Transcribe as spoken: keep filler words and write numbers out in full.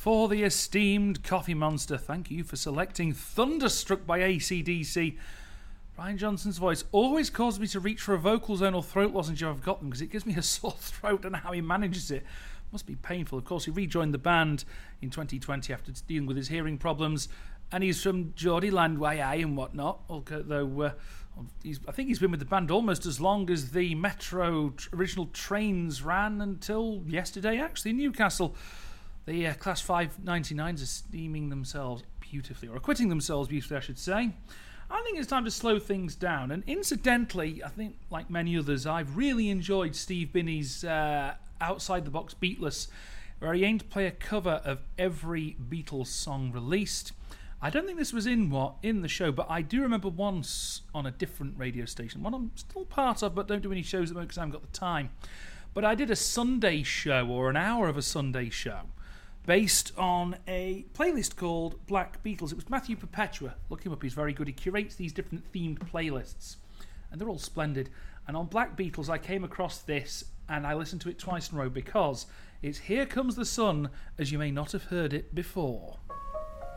For the esteemed Coffee Monster, thank you for selecting Thunderstruck by A C D C. Brian Johnson's voice always causes me to reach for a vocal zone or throat lozenge if I've got them, because it gives me a sore throat. I don't know how he manages it. Must be painful. Of course, he rejoined the band in twenty twenty after dealing with his hearing problems, and he's from Geordieland way and whatnot, although uh, he's, I think he's been with the band almost as long as the Metro t- original trains ran until yesterday, actually, in Newcastle. The uh, Class five ninety-nines are steaming themselves beautifully, or acquitting themselves beautifully, I should say. I think it's time to slow things down. And incidentally, I think, like many others, I've really enjoyed Steve Binney's uh, Outside the Box Beatless, where he aimed to play a cover of every Beatles song released. I don't think this was in what in the show, but I do remember once on a different radio station, one I'm still part of, but don't do any shows at the moment because I haven't got the time. But I did a Sunday show, or an hour of a Sunday show, based on a playlist called Black Beatles. It was Matthew Perpetua. Look him up, he's very good. He curates these different themed playlists, and they're all splendid. And on Black Beatles, I came across this, and I listened to it twice in a row because it's Here Comes the Sun, as you may not have heard it before.